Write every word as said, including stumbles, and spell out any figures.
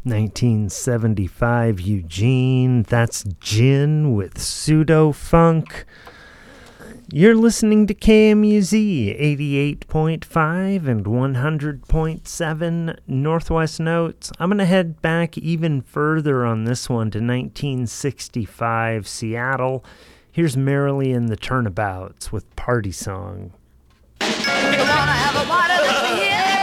nineteen seventy-five Eugene. That's Gin with Pseudo Funk. You're listening to K M U Z eighty-eight point five and one hundred point seven Northwest Notes. I'm going to head back even further on this one to nineteen sixty-five Seattle. Here's Merrily and the Turnabouts with Party Song. You wanna have a party? Let me hear.